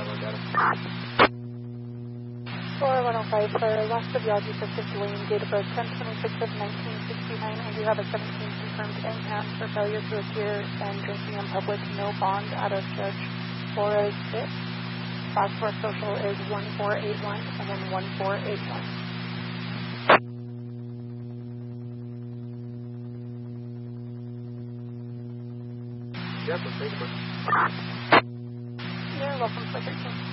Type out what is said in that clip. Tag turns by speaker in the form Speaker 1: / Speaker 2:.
Speaker 1: 4105 for West of Yawgee Pacific Lane, date of birth 10/26 of 1969. I do have a 17 confirmed NCAP for failure to appear and drinking in public, no bond out of Judge Flores 6. Last four social is 1481 and then 1481.
Speaker 2: Yes, thank you.
Speaker 1: You're welcome for 13.